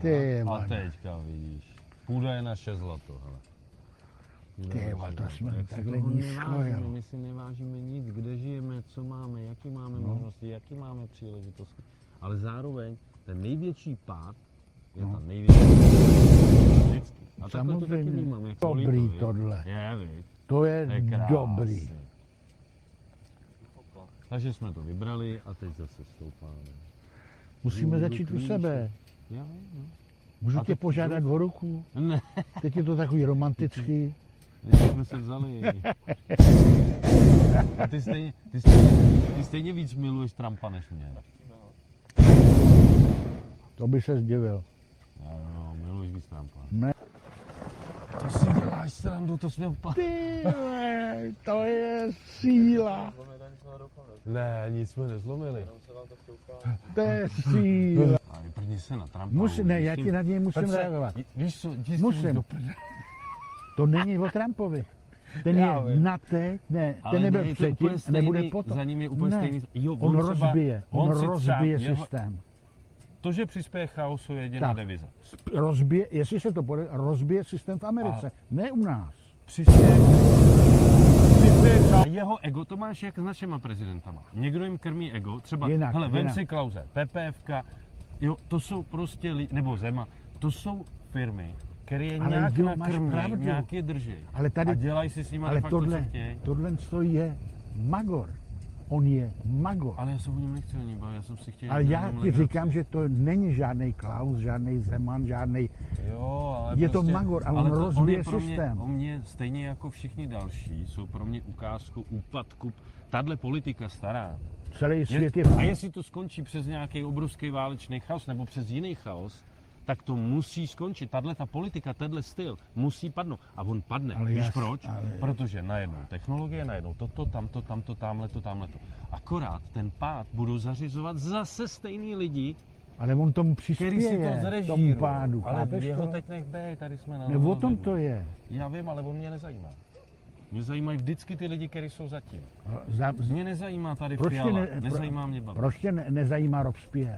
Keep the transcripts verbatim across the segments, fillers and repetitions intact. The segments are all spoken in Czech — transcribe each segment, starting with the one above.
Ty A vole. teďka vidíš. Půda je naše zlato, hele. Půda je Ty naše vole, to zlato. jsme Jak si takhle toho nízko, nevážíme, jo. my si nevážíme nic, kde žijeme, co máme, jaký máme No. možnosti, jaký máme příležitosti. Ale zároveň ten největší pád je No. ta největší vždycky. A takhle to taky Samozřejmě. vnímám, jak Dobrý volí to, tohle. Je, viď? To je, To je krásný. dobrý. Takže jsme to vybrali a teď zase stoupáme. Musíme Jdu začít u klíče. sebe. Já, no. Můžu A tě teď požádat o ruku? Ne, Teď je to takový romantický. teď jsme se vzali. A ty stejně, ty stejně, ty stejně víc miluješ Trumpa než mě. To by se zdivil. Ano, miluješ víc Trumpa. Ne. To si děláš srandu, to jsme upadli. Ty vole, to je síla. Ne, nic jsme nezlomili. To je síla. A vyprdni se na Trumpa. Musím, ne, já ti na něj musím Petře, reagovat. Víš co, jdi s tím Musím. do prdele. To není o Trumpovi. Ten Já je vím. na teď, ne, Ale ten nebyl ne, je to předtím, úplně stejný, nebude potom. za ním je úplně ne. stejný. Jo, On, on třeba- rozbije, on, on si třeba- rozbije jeho- systém. To, že přispěje chaosu, je jediná Tak. deviza. Rozbije, jestli se to bude, rozbije systém v Americe, ne u nás. Přispěje, přispěje chaosu. Jeho ego, to máš jak s našima prezidentama. Někdo jim krmí ego, třeba, Jinak, hele, vem jinak. si Klause, PPFka, jo, to jsou prostě lidi, nebo Zema, to jsou firmy, které je Ale nějak jo, máš nakrmějí, pravdu. nějak je drží. Ale tady- A dělají si s nimi de Ale facto, tohle, co chtějí. tohle to je magor. On je magor. Ale já se o něm nechci ani bavit, já jsem si chtěl... Ale dělat já jenom ti legraci. říkám, že to není žádný Klaus, žádný Zeman, žádný. Jo, ale Je to prostě, magor a on ale to, rozbije je pro systém. Mě, on mě, stejně jako všichni další, jsou pro mě ukázkou úpadku. Tahle politika stará. Celý svět je... A jestli to skončí přes nějaký obrovský válečný chaos nebo přes jiný chaos, tak to musí skončit. Tahle ta politika, tenhle styl musí padnout. A on padne. Ale Víš jas- proč? ale- Protože najednou technologie, najednou toto, tamto, tamto, tamhleto, tamhleto. Akorát ten pád budou zařizovat zase stejný lidi, Ale on tomu který si to přispěje, zrežírují. tomu pádu. Ale chápeš jeho to? teď nech bej, tady jsme na... Ne, o tom to je. Já vím, ale on mě nezajímá. Mě zajímají vždycky ty lidi, kteří jsou zatím. Za, Mě nezajímá tady Proč tě Fiala, ne- nezajímá mě Babiš. proč tě ne, nezajímá Robespierre?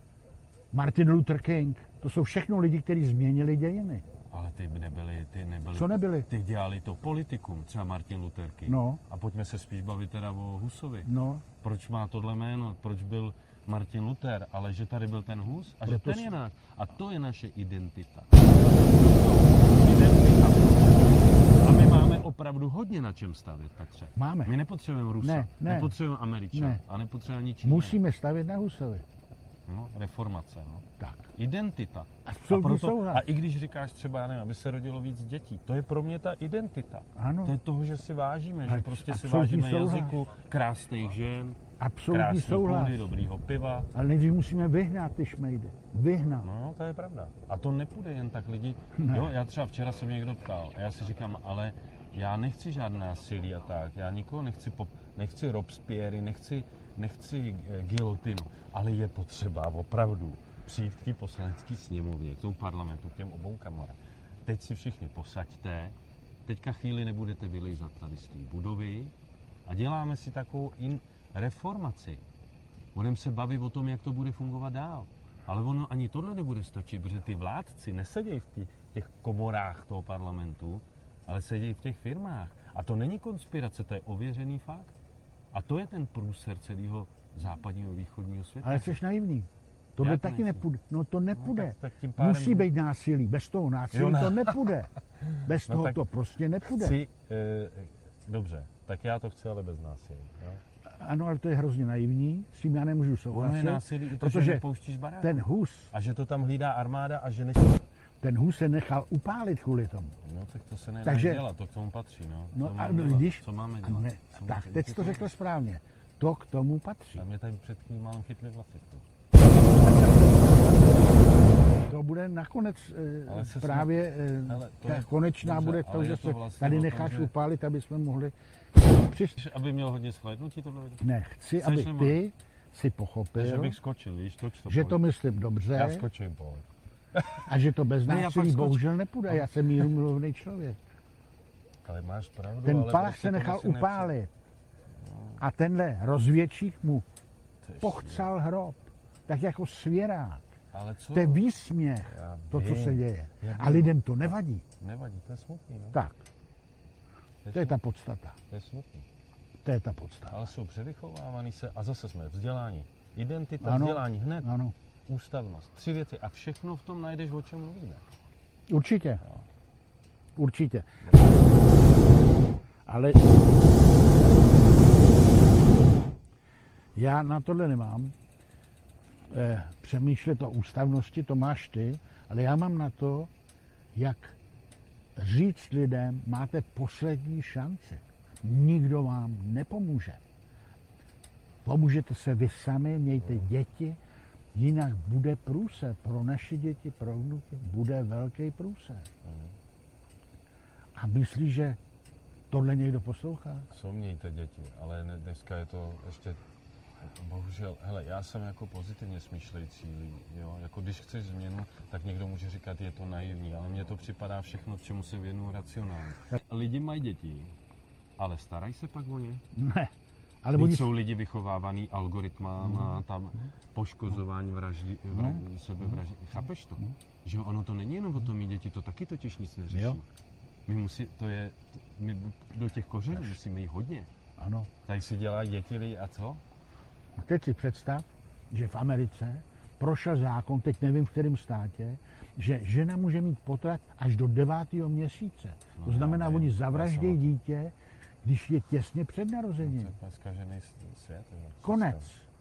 Martin Luther King, to jsou všechno lidi, kteří změnili dějiny. Ale ty nebyli, ty nebyli. Co nebyli? Ty dělali to politikum, třeba Martin Luther King. No. A pojďme se spíš bavit teda o Husovi. No, Proč má tohle jméno? Proč byl Martin Luther? Ale že tady byl ten Hus a že Proto ten s- je náš. A to je naše identita. Identita. A my máme opravdu hodně na čem stavět, Petře. máme. My nepotřebujeme Rusa, Ne, ne. nepotřebujeme Američana Ne. a nepotřebujeme nic jiného. Musíme stavět na Husovi. No, reformace, no. Tak. Identita. Absolutní souhlas. a i když říkáš třeba, já nevím, aby se rodilo víc dětí, to je pro mě ta identita. Ano. To je toho, že si vážíme, Ale že prostě si absolutní vážíme souhlas. jazyku, krásných žen, Absolutní krásný souhlas. půdy, dobrýho piva. Ale nejdřív musíme vyhnat ty šmejdy. Vyhnat. No, to je pravda. A to nepůjde jen tak lidi. Ne. Jo, já třeba včera se mě někdo ptal a já si říkám, ale já nechci žádné násilí a tak. Já nikoho nechci, pop, nechci Robespierre, nechci, nechci eh, gilotinu, ale je potřeba opravdu přijít k té poslanecké sněmovně, k tomu parlamentu, k těm obou kamorám. Teď si všichni posaďte, teďka chvíli nebudete vylejzat tady z té budovy a děláme si takovou in reformaci. Budeme se bavit o tom, jak to bude fungovat dál. Ale ono ani tohle nebude stačit, protože ty vládci nesedějí v tí- těch komorách toho parlamentu, ale sedějí v těch firmách. A to není konspirace, to je ověřený fakt. A to je ten průser celého západního východního světa. Ale jsi naivní. Tohle Jak taky nejsem? nepůjde. No to nepůjde. tak- tak tím pádem- Musí být násilí. Bez toho násilí Jo, ne. to nepůjde. Bez No toho tak to prostě nepůjde. Chci, e, dobře, tak já to chci, ale bez násilí. Jo? Ano, ale to je hrozně naivní. S tím já nemůžu Ono je souhlasit. násilí, i to, že protože nepouštíš barák. ten Hus, A že to tam hlídá armáda a že než... ten Hus se nechal upálit kvůli tomu. No tak to se nedá Takže- dělat, to k tomu patří, no. No Co a máme dělat? když... Co máme ano, dělat? ne, Co tak, máme- teď jsi to řekl správně. To k tomu patří. A mě tady před chvílí málem chytli vlacitku. To bude nakonec Ale e, se právě, e, Hele, to ta je- konečná dobře, bude ale to, je že to se vlastně tady o tom, necháš že- upálit, aby jsme mohli... Přis... Aby měl hodně shlédnutí tohle video? Ne, chci, Chceš aby nebo- ty si Takže pochopil, bych skočil, víš, toč to že to pojď. myslím Já dobře skočím, pojď. a že to bez Ne, já násilí fakt skoč- bohužel nepůjde. Já jsem mírumilovný člověk. Ale máš pravdu, Ten ale Palach prostě se tohle nechal si nepři- upálit a tenhle rozvědčík mu To je pochcal hrob, tak jako svěrák. ale co? To je výsměch, Já to, co vím. se děje. Já A vím. lidem to nevadí. Nevadí, to je smutný, no. Tak, To je, to je ta smutný, podstata. to je smutný. To je ta podstata. Ale jsou předvychovávaný se, a zase jsme vzdělání. Identita, Ano. vzdělání, hned, Ano, ústavnost, tři věci a všechno v tom najdeš, o čem mluvíme. určitě. Určitě. Ale já na tohle nemám. Eh, přemýšlet o ústavnosti, to máš ty, ale já mám na to, jak říct lidem, máte poslední šanci. Nikdo vám nepomůže. Pomůžete se vy sami, mějte děti, jinak bude průser. Pro naše děti, pro vnuky bude velký průser. A myslíš, že tohle někdo poslouchá? Co mějte děti, ale ne- dneska je to ještě, bohužel, hele, já jsem jako pozitivně smýšlející lidi, jo, jako když chceš změnu, tak někdo může říkat, je to naivní, ale mně to připadá všechno, čemu se věnuju racionálně. Lidi mají děti, ale starají se pak o ně. Ne. Ale Teď oni jsou lidi vychovávaný algoritmama, tam poškozování, vraždy, vra, sebevraždy. Chápeš to? Že ono to není jenom o tom mít děti, to taky totiž nic neřeší. Jo. My musí, to je, my do těch kořenů musíme jít hodně. Ano. Tady si dělají děti lidi a co? A teď si představ, že v Americe prošel zákon, teď nevím v kterém státě, že žena může mít potrat až do devátého měsíce. To No, znamená, já vím, oni já zavraždějí jsem- dítě, když je těsně před To narozením. je dneska žený svět. jo. Konec.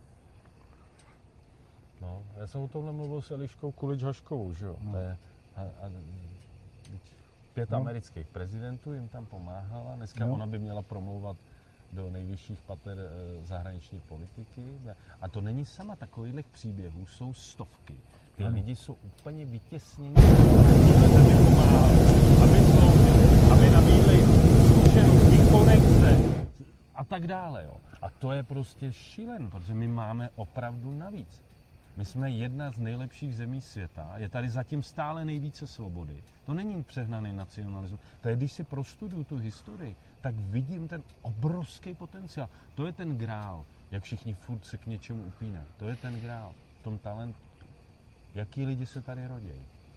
No, já jsem o tomhle mluvil s Eliškou Kulič-Haškovou, že jo? No. To je, a, a, pět No. amerických prezidentů jim tam pomáhala. Dneska No. ona by měla promlouvat do nejvyšších pater eh, zahraniční politiky. A to není sama, takových příběhů jsou stovky. Ty Ano. lidi jsou úplně vytěsněni. Aby sloužili, aby nabídli zkušenosti, konekce a tak dále. Jo. A to je prostě šílen, protože my máme opravdu navíc. My jsme jedna z nejlepších zemí světa, je tady zatím stále nejvíce svobody. To není přehnaný nacionalismus. To je, když si prostuduju tu historii, tak vidím ten obrovský potenciál. To je ten grál, jak všichni furt se k něčemu upínají. To je ten grál, v tom talentu. Jaký lidi se tady rodí.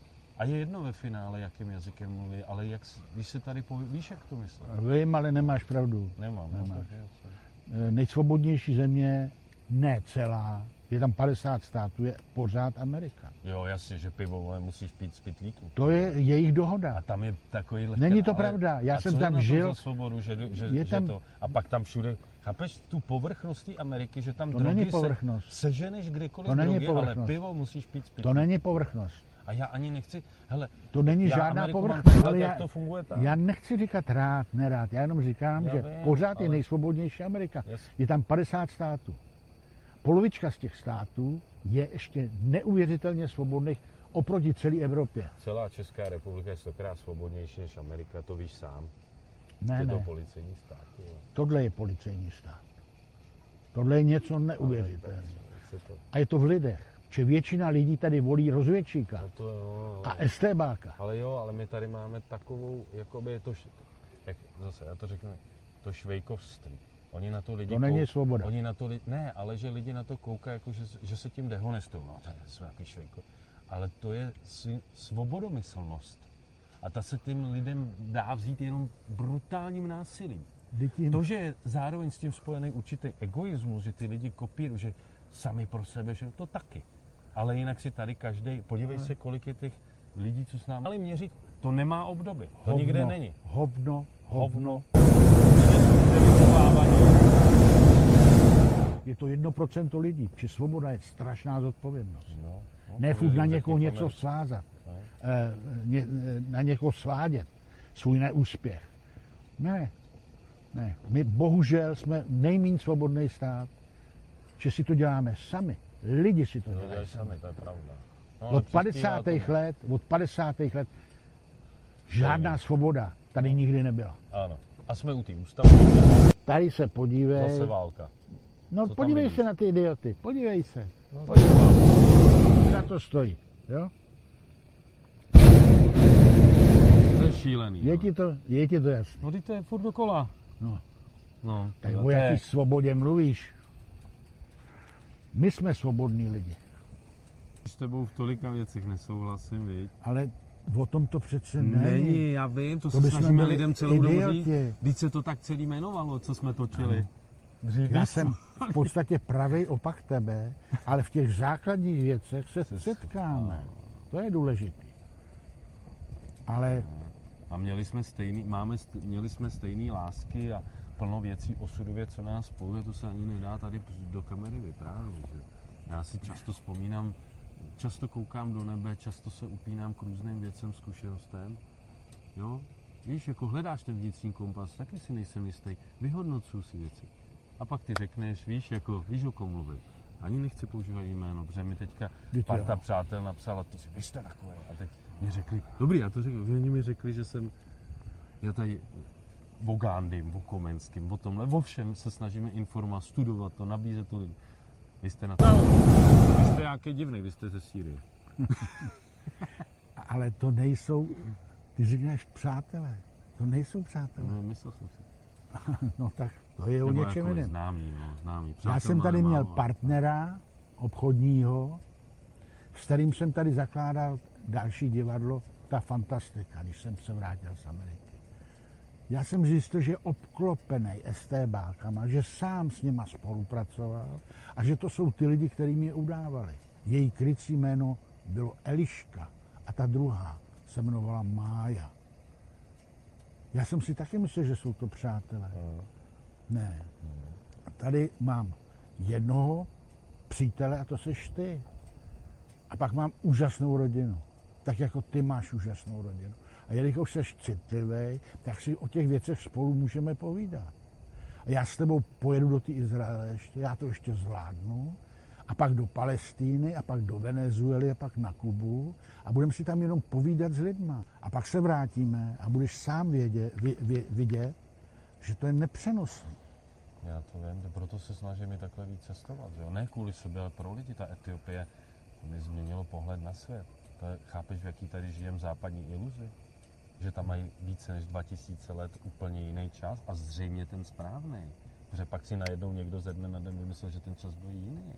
A je jedno ve finále, jakým jazykem mluví, ale jak, když se tady poví, víš, jak to myslím? Vím, ale nemáš pravdu. Nemám. Nemáš. No, tak je, Eh, Nejsvobodnější země, ne celá, je tam padesát států, je pořád Amerika. jo, jasně, že pivo vole, musíš pít z pytlíku. To je jejich dohoda. A tam je takový Není to pravda, já a jsem co je tam na tom žil. za svobodu, že, že, Je že tam- to, a pak tam všude, chápeš tu povrchnost té Ameriky, že tam To drogy není se, povrchnost. seženeš kdekoliv To není drogy, ale povrchnost. pivo musíš pít z To pytlíku. není povrchnost. A já ani nechci, hele, To není já žádná Ameriku mám povrchnost. tak, Ale jak já, to funguje tam. já nechci říkat rád, nerád. Já jenom říkám, Já že vím, pořád je ale- nejsvobodnější Amerika. Yes. Je tam padesát států. Polovička z těch států je ještě neuvěřitelně svobodných oproti celé Evropě. Celá Česká republika je stokrát svobodnější než Amerika, to víš sám. Ne, Je to ne. policejní stát. jo. Tohle je policejní stát. Tohle je něco neuvěřitelného. Jak se to- A je to v lidech. Že většina lidí tady volí rozvědčíka No to jo, a estébáka. ale jo, ale my tady máme takovou, jakoby je to, š- jak, zase já to řeknu, to švejkovství. Oni na to lidi To není kou- svoboda. Oni na to li, ne, ale že lidi na to koukají, jako že, že se tím dehonestují. No, to jsou jaký švejko. Ale to je si, svobodomyslnost. A ta se tím lidem dá vzít jenom brutálním násilím. Vždyť jim- To, že je zároveň s tím spojený určitý egoismus, že ty lidi kopírují, že sami pro sebe, že to taky. Ale jinak si tady každý, podívej se, kolik je těch lidí, co s námi ale měřit, to nemá obdoby. To hovno, nikde není. Hovno, hovno. Je to jedno procento lidí, protože svoboda je strašná zodpovědnost. No, no, Ne to furt je na řekni někoho v něco Americe. svázat, No. eh, ně, eh, na někoho svádět svůj neúspěch. Ne, ne. My bohužel jsme nejméně svobodný stát, že si to děláme sami. Lidi si to To dělají dělají sami. sami, to je pravda. No, ale Od přispívá padesátých tomu. let, od padesátých let žádná svoboda tady nikdy nebyla. Ano. A jsme u té ústavy. Tady se podívej. Zase válka. No Co tam podívej vidíš? se na ty idioty, podívej se. No, Podívej. Za to stojí, jo? to je šílený. Je no. ti to, je ti to jasné. No, teď to je furt dokola. No, No, tak no, o to je- jaký svobodě mluvíš? My jsme svobodní lidi. S tebou v tolika věcech nesouhlasím, viď? Ale o tom to přece není. Není, já vím, to, To se bychom snažíme byli lidem celou dobu idioti. říct. Víc se to tak celý jmenovalo, co jsme točili. Dřív Já víc. jsem v podstatě pravý opak tebe, ale v těch základních věcech se Se setkáme. To je důležité. Ale A měli jsme stejný, máme, st- měli jsme stejný lásky a plno věcí osudově, co nás spojuje, to se ani nedá tady do kamery vyprávět. Že? Já si často vzpomínám, často koukám do nebe, často se upínám k různým věcem, zkušenostem. Jo? Víš, jako hledáš ten vnitřní kompas, taky si nejsem jistý, vyhodnocuju si věci. A pak ty řekneš, víš, jako, víš, o kom mluvím. Ani nechci používat jméno, protože mi teďka Vždyť parta jo. přátel napsala, to si, vy jste takový. A teď mi řekli, dobrý, já to řekl, oni mi řekli, že jsem, já tady o Gandhim, o Komenském, o tomhle, o všem se snažíme informovat, studovat to, nabízet to lidem. Vy jste na to. Vy jste nějaký divný, vy jste ze Sýrie. Ale to nejsou, ty říkáš přátelé, to nejsou přátelé. No, myslel jsem si. No tak to je o Nebo něčem jako jiném. známý, no, známý. Já Přátel jsem tady máme měl málo. partnera obchodního, s kterým jsem tady zakládal další divadlo, ta Fantastika, když jsem se vrátil z Ameriky. Já jsem zjistil, že je obklopený estébákama, že sám s nima spolupracoval a že to jsou ty lidi, kteří mě udávali. Její krycí jméno bylo Eliška a ta druhá se jmenovala Mája. Já jsem si taky myslel, že jsou to přátelé. Ne. A tady mám jednoho přítele a to seš ty. A pak mám úžasnou rodinu. Tak jako ty máš úžasnou rodinu. A jelikož jsi citlivý, tak si o těch věcech spolu můžeme povídat. A já s tebou pojedu do té Izraele ještě, já to ještě zvládnu. A pak do Palestíny, a pak do Venezuely, a pak na Kubu. A budeme si tam jenom povídat s lidma. A pak se vrátíme a budeš sám vědět, vě, vě, vidět, že to je nepřenosné. Já to vím, že proto se snažím i takhle víc cestovat, že jo? Ne kvůli sobě, ale pro lidi. Ta Etiopie mi změnilo pohled na svět. To je, chápeš, v jaký tady žijem západní iluzi? Že tam mají více než dva tisíce let úplně jiný čas a zřejmě ten správný. Protože pak si najednou někdo ze dne na den vymyslel, že ten čas byl jiný.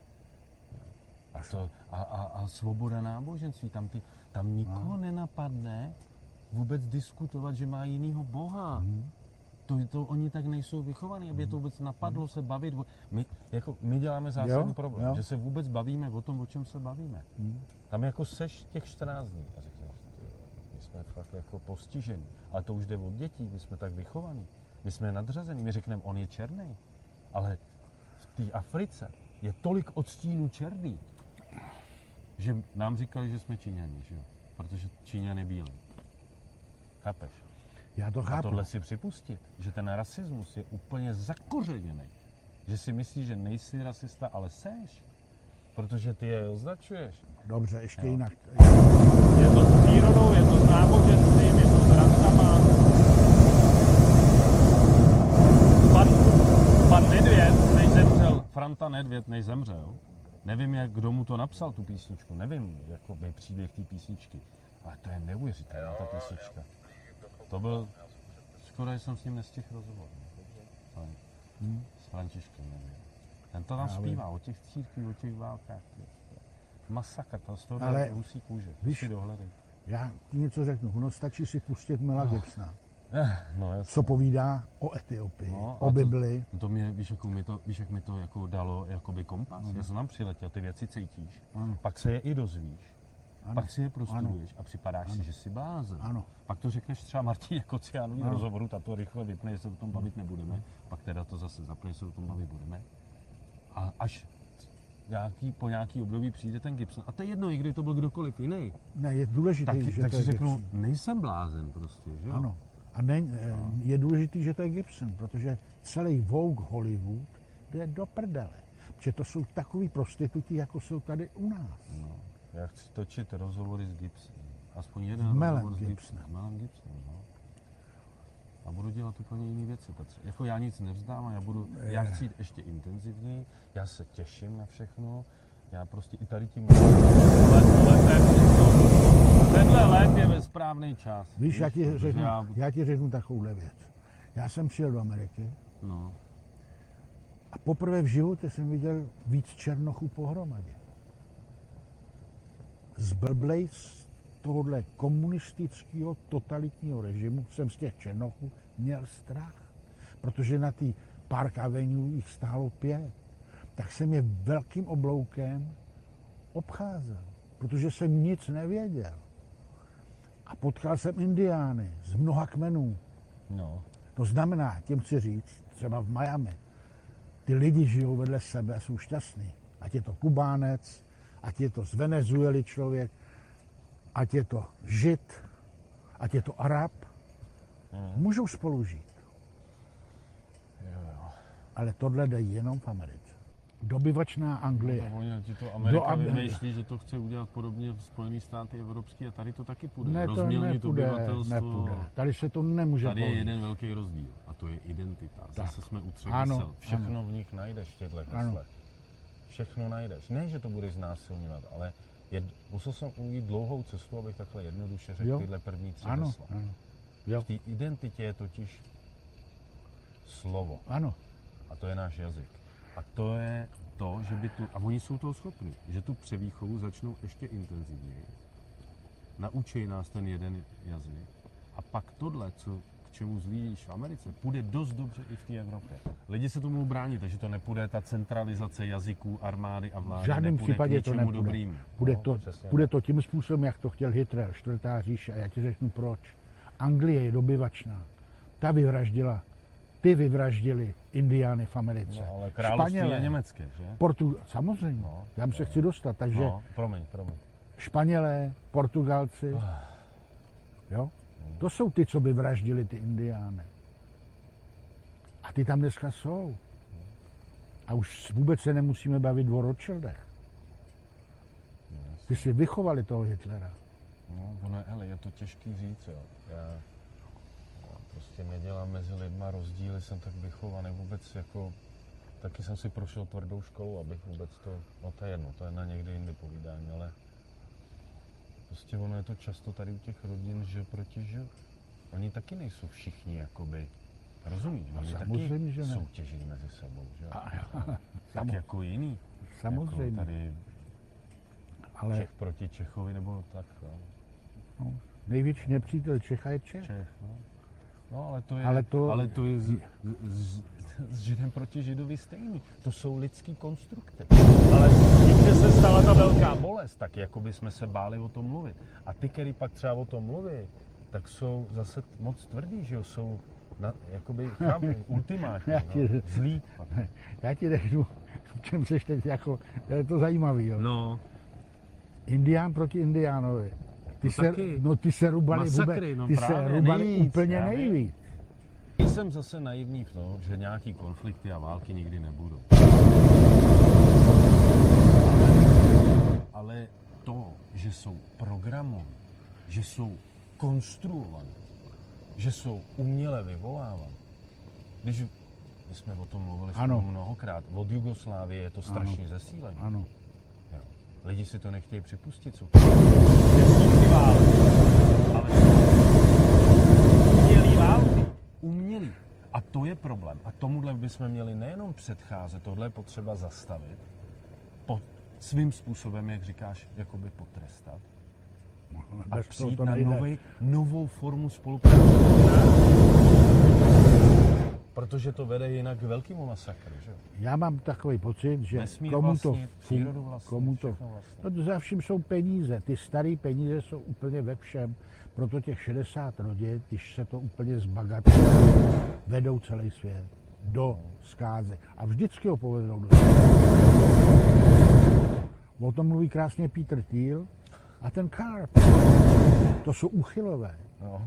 A, to, a, a, a svoboda náboženství, tam, ty, tam nikoho nenapadne vůbec diskutovat, že má jinýho boha. Hmm. To, to oni tak nejsou vychovaní, aby je to vůbec napadlo se bavit. o- My, jako, my děláme zásadní Jo, problém, jo. že se vůbec bavíme o tom, o čem se bavíme. Hmm. Tam jako seš těch čtrnáct dní a řekneš, ty jo, my jsme fakt jako postiženi. Ale to už jde od dětí, my jsme tak vychovaní. My jsme nadřazení, my řekneme, on je černý. Ale v té Africe je tolik odstínů černý, že nám říkali, že jsme Číňani, že jo? Protože Číňan je bílý. Chápeš? Já to A chápu. tohle si připustit, že ten rasismus je úplně zakořeněný. Že si myslíš, že nejsi rasista, ale seš. Protože ty je označuješ. Dobře, ještě Jo. jinak. Je to s přírodou, je to s náboženstvím, je to s rasama. Pan, pan Nedvěd, než zemřel, Franta Nedvěd, než zemřel, nevím, jak, kdo mu to napsal, tu písničku, nevím, jakoby příběh té písničky, ale to je neuvěřitelná ta písnička. To byl, skoro jsem s ním nestihl rozhovor. Ale Hmm. s Františkem, nevím. Ten to tam Já zpívá o těch církvích, o těch válkách. Masakr, to z toho Ale ale husí kůže. víš- Si dohledej. Já ti něco řeknu. Ono stačí si pustit Mela Gibsona, Eh, No, jasně. co povídá o Etiopii, No, a o to- Bibli. To mě, víš, jako mi to, víš, jak mi to jako dalo jakoby kompas. Ano. Já jsem tam přiletěl, ty věci cítíš, Ano, pak se je i dozvíš, ano, pak si je prostuduješ a připadáš Ano. si, že jsi blázen. ano. Pak to řekneš třeba Martině Kociánovi v Ano. rozhovoru, tato rychle vypne, že se o tom bavit nebudeme, pak teda to zase zapne, že se o tom bavit budeme. A až nějaký, po nějaký období přijde ten Gibson, a to je jedno, i kdy to byl kdokoliv jiný, Ne, je důležité, tak, že tak to si je řeknu, Gibson. nejsem blázen prostě, že jo? Ano. A ne, je důležitý, že to je Gibson, protože celý Vogue Hollywood jde do prdele. Protože to jsou takový prostituti, jako jsou tady u nás. No, já chci točit rozhovory s Gibsonem. Aspoň jeden S Melem rozhovor s Gibsonem. Gibsonem. S Melem Gibsonem, no. A budu dělat úplně jiné věci. Petře. Jako já nic nevzdám a já budu, já chci jít ještě intenzivněji, já se těším na všechno. Já prostě i tady tím let, letem, tenhle let je ve správný čas. Víš, já ti, protože řeknu, já, já ti řeknu takovouhle věc. Já jsem přijel do Ameriky no, a poprvé v životě jsem viděl víc černochů pohromadě. zblblej z tohohle komunistického totalitního režimu jsem z těch Černochů měl strach. Protože na té Park Avenue jich stálo pět. Tak jsem je velkým obloukem obcházel, protože jsem nic nevěděl. A potkal jsem indiány z mnoha kmenů. No. To znamená, těm chci říct, třeba v Miami, ty lidi žijou vedle sebe a jsou šťastní. Ať je to Kubánec, ať je to z Venezuely člověk, ať je to Žid, ať je to Arab, Mm. můžou spolu žít. Jo, jo. Ale tohle jde jenom v Americe. Dobyvačná Anglie. No, oni ti to Amerika Do Am- vymýšlí, že to chce udělat podobně v Spojených státech evropský a tady to taky půjde. Ne, to Rozmělnit nepůjde, obyvatelstvo. nepůjde. Tady se to nemůže Tady je použít. jeden velký rozdíl a to je identita. Zase Tak. jsme u třech Ano, hesel. Všechno ano. v nich najdeš v těchto Ano. heslech. Všechno najdeš. Ne, že to budeš znásilňovat, ale jed, musel jsem ujít dlouhou cestu, abych takhle jednoduše řekl Jo. tyhle první tři Ano, hesla. ano. Jo, V té identitě je totiž slovo ano. a to je náš jazyk. A to je to, že by tu, a oni jsou toho schopni, že tu převýchovu začnou ještě intenzivněji. Naučí nás ten jeden jazyk a pak tohle, co, k čemu zlížíš v Americe, půjde dost dobře i v té Evropě. Lidi se tomu brání, takže to nepůjde ta centralizace jazyků, armády a vlády. V žádném nepůjde případě k to ničemu nepůjde. dobrýmu. Bude No, to, přesně bude tak. to tím způsobem, jak to chtěl Hitler, čtvrtá říše. A já ti řeknu proč. Anglie je dobyvačná. Ta vyvraždila, ty vyvraždili indiány v Americe. No, ale království Španělé, je německé, že? Portu, samozřejmě, No, tam se chci dostat. Takže No, promiň, promiň. Španělé, Portugalci, Ah. jo? To jsou ty, co by vraždili ty indiány. A ty tam dneska jsou. A už vůbec se nemusíme bavit o Rothschildech. Ty si vychovali toho Hitlera. No, ono, hele, je to těžký říct, jo. Já, já prostě nedělám mezi lidma rozdíly, jsem tak vychovaný vůbec jako, taky jsem si prošel tvrdou školu, abych vůbec to, no to je jedno, to je na někdy jindy povídání, ale prostě ono je to často tady u těch rodin, že proti, že oni taky nejsou všichni jakoby, rozumíš, No, oni samozřejmě, taky že ne. soutěží mezi sebou, že jo. A, Tak samo, jako jiný. samozřejmě. Jako tady ale Čech proti Čechovi, nebo tak, no. no, největší nepřítel Čecha je Čech. Čech, no. No, ale to je, Ale to- ale to je s, s, s Židem proti Židovi stejný. To jsou lidský konstrukty. Ale když se stala ta velká bolest, tak jako by jsme se báli o tom mluvit. A ty, který pak třeba o tom mluví, tak jsou zase moc tvrdí, že jo, jsou na, jakoby, chápu, ultimátní, Já no, ti- zlí. Já ti řeknu, v čem seš teď jako, je to zajímavý, jo. No, Indián proti Indiánovi. Ty To se, taky. no ty se rubali, Masakry, vůbec, no ty se právě, rubali nejvíc, úplně já vím. nejvíc. jsem zase naivní v tom, že nějaký konflikty a války nikdy nebudou. Ale to, že jsou programované, že jsou konstruované, že jsou uměle vyvolávané, když my jsme o tom mluvili Ano. spolu mnohokrát, od Jugoslávie je to strašně zesílené. Ano. Jo. Lidi si to nechtějí připustit, co Nesmí války, ale umělý války. Umělý. A to je problém. A tomuhle bychom měli nejenom předcházet, tohle je potřeba zastavit, po, svým způsobem, jak říkáš, jakoby potrestat. A Bez toho přijít to na nejde. nový, novou formu spolupráce. Protože to vede jinak k velkému masakru, že jo? Já mám takový pocit, že Vesmír komu to, vlastnit, přírodu vlastnit, komu to, všechno vlastnit. no to za vším jsou peníze, ty staré peníze jsou úplně ve všem, proto těch šedesát rodin, když se to úplně zbagatelizuje, vedou celý svět do zkázy a vždycky ho povedou do zkázy. O tom mluví krásně Peter Thiel a ten Karp. To jsou úchylové. No.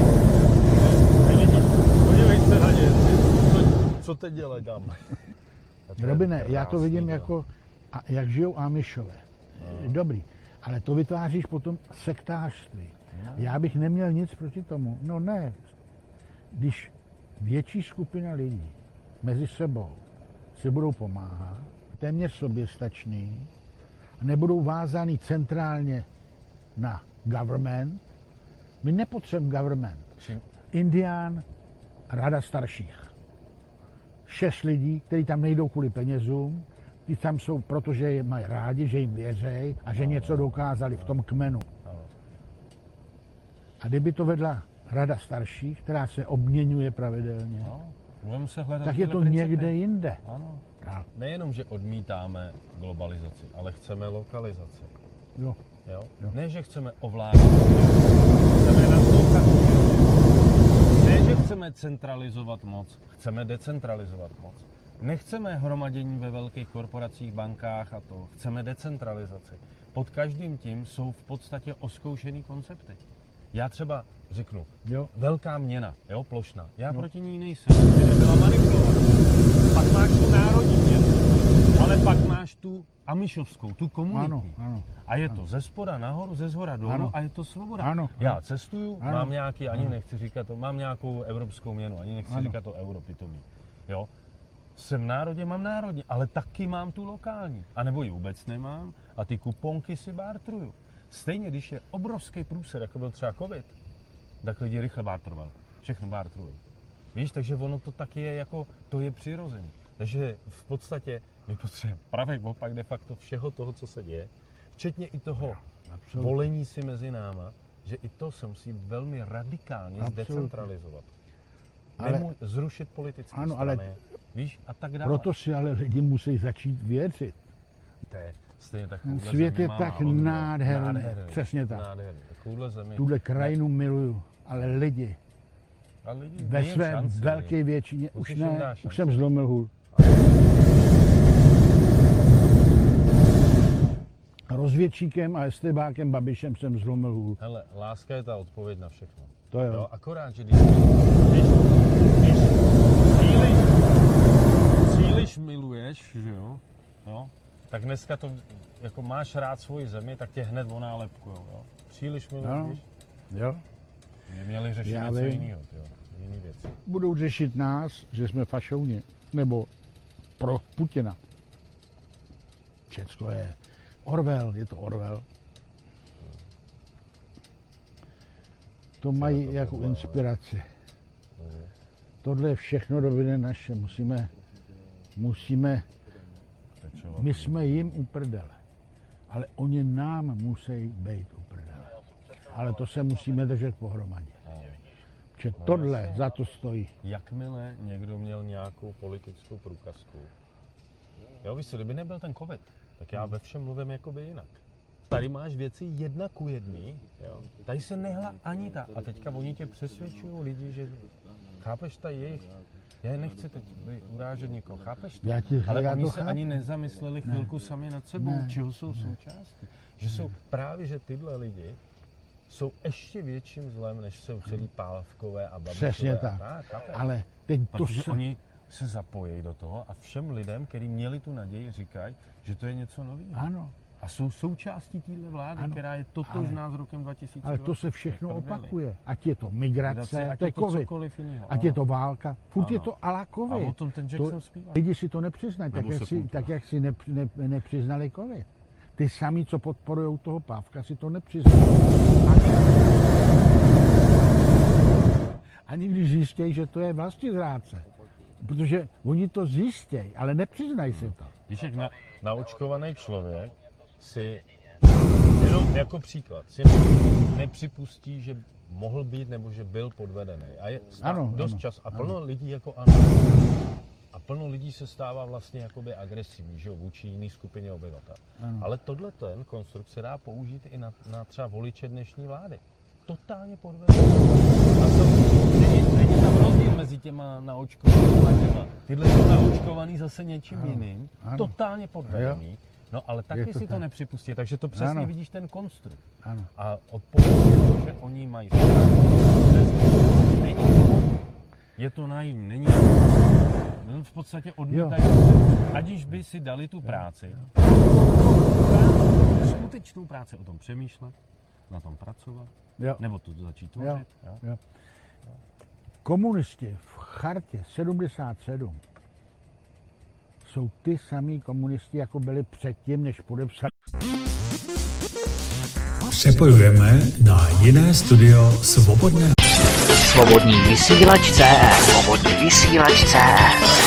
Podívej se na ně, co, co teď dělají tam? Robine, já to vidím jako, a, jak žijou Amišové. Dobrý, ale to vytváříš potom sektářství. Já bych neměl nic proti tomu. No ne. Když větší skupina lidí mezi sebou si budou pomáhat, téměř soběstační, nebudou vázány centrálně na government, my nepotřebujeme government. Indián, rada starších. Šest lidí, kteří tam nejdou kvůli penězům, Ty tam jsou, protože je mají rádi, že jim věřejí a že něco dokázali v tom kmenu. A kdyby to vedla rada starších, která se obměňuje pravidelně, No, budeme se hledat tak je tyhle to principy. někde jinde. Ano. Tak, Nejenom, že odmítáme globalizaci, ale chceme lokalizaci. jo. Jo? Jo. Ne, že chceme ovládat, chceme naslouchat. Ne, že chceme centralizovat moc, chceme decentralizovat moc. Nechceme hromadění ve velkých korporacích, bankách a to. Chceme decentralizaci. Pod každým tím jsou v podstatě oskoušený koncepty. Já třeba řeknu, Jo. velká měna, jo, plošná. Já No. proti ní nejsem, by nebyla manipulovaná. Pak máš tu národní měnu, ale pak máš tu amišovskou, tu komunitní. Ano, ano. A je to ze spoda nahoru, ze zhora dolů Ano. a je to svoboda. Ano, Já ano. cestuju, Ano. mám nějaký, ani Ano. nechci říkat to, mám nějakou evropskou měnu, ani nechci Ano. říkat to euro pitomý. Jo? Jsem v národě, mám národní, ale taky mám tu lokální. A nebo ji vůbec nemám a ty kuponky si bartruju. Stejně, když je obrovský průser, jako byl třeba covid, tak lidi rychle bartrovali. Všechno bartrují. Víš, takže ono to taky je jako, to je přirozené. Takže v podstatě my potřebujeme pravý opak de facto všeho toho, co se děje, včetně i toho Absolutně. volení si mezi náma, že i to se musí velmi radikálně Absolutně. zdecentralizovat. Ale- Nemu, zrušit politické Ano, strany, ale- víš, a tak dále. Proto si ale lidi musí začít věřit. To je stejně tak Ten takovouhle svět zemi je má tak málo kdo. nádherný. Nádherný. Přesně tak. Nádherný. Takovouhle zemi. Tuhle krajinu miluju, ale lidi A lidi, ve dej jim své šanci. velké většině, už Musíš jim ne, dát už šanci. jsem zlomil hůl. Rozvědčíkem a estebákem Babišem jsem zlomil hůl. Hele, láska je ta odpověď na všechno. To jo. Jo, akorát, že když, když, když příliš, příliš miluješ, že jo, jo, tak dneska to, jako máš rád svoji zemi, tak tě hned onálepkujou, jo. Příliš miluješ, Ano. víš? Jo? Mě měli řešit Já něco vím. jiného, jo, jiný věci. Budou řešit nás, že jsme fašouni, nebo pro Putina. Všecko je Orwell, je to Orwell. To mají jako inspiraci. Tohle je všechno dovede naše, musíme, musíme, Pečovat. my jsme jim u prdele, ale oni nám musí být u prdele. Ale to se musíme držet pohromadě. Že tohle za to stojí. Jakmile někdo měl nějakou politickou průkazku, jo, víš co, kdyby nebyl ten covid, tak já ve všem mluvím jakoby jinak. Tady máš věci jedna ku jedný, jo. Tady se nehla ani ta. A teďka oni tě přesvědčují lidi, že chápeš ta jejich, já je nechci teď urážet nikoho, chápeš to? Já ti- Ale já oni to se chápu. ani nezamysleli chvilku sami nad sebou, Ne. čeho jsou součástí. Že jsou právě, že tyhle lidi jsou ještě větším zlem, než jsou celý Pávkové a Babišové. Přesně a tak. tak chápeš? Ale teď to Protože se... oni se zapojí do toho a všem lidem, kteří měli tu naději, říkají, že to je něco nového. Ano, A jsou součástí téhle vlády, Ano. která je totožná s rokem dva tisíce dvacet. ale to se všechno To je prdeli. opakuje. Ať je to migrace, Ať to je je to covid. cokoliv jiného. Ať ano. je to válka, furt je Ano. to ala A covid. o tom ten To, Jackson zpívá. lidi si to nepřiznají, tak Nebo jak, si, Sepultura. tak jak si ne, ne, nepřiznali covid. Ty sami, co podporují toho Pávka, si to nepřiznají. Ani, ani když zjistějí, že to je vlastizrádce. Protože oni to zjistějí, ale nepřiznají si to. Víš, jak na, naočkovaný člověk si, jenom jako příklad, si nepřipustí, že mohl být nebo že byl podvedený. A je stá, Ano, dost ano, čas. A ano. plno lidí jako ano. A plno lidí se stává vlastně jakoby agresivní, že jo, vůči jiný skupině obyvatel. Ano. Ale tohle ten konstrukt se dá použít i na, na třeba voliče dnešní vlády. Totálně podvedený. A to, není, není tam rozdíl mezi těma naočkovanými a těma. Tyhle jsou naočkovaný zase něčím Ano, jiným. ano. Totálně podvedený. No ale taky to si to tak. nepřipustí, takže to přesně Ano. vidíš ten konstrukt. Ano. A odpověď je to, že oni mají strach. Není to, je to naivní, není to. No, v podstatě odmítají, aniž by si dali tu práci. Skutečnou práci o tom přemýšlet, na tom pracovat, Jo. nebo to začít Jo. tvořit. Jo. Jo. Komunisti v chartě sedmdesát sedm jsou ty samý komunisti, jako byli předtím, než podepsali. Přepojujeme na jiné studio Svobodného. Svobodný vysílač C R. Svobodný vysílač C R.